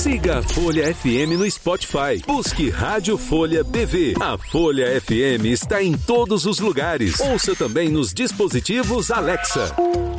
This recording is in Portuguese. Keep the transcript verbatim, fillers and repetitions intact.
Siga a Folha F M no Spotify. Busque Rádio Folha B V. A Folha F M está em todos os lugares. Ouça também nos dispositivos Alexa.